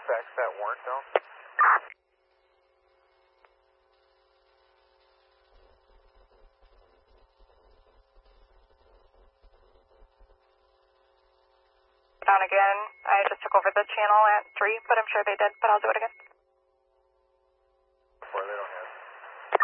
fax that warrant down. Down again. I just took over the channel at 3, but I'm sure they did, but I'll do it again.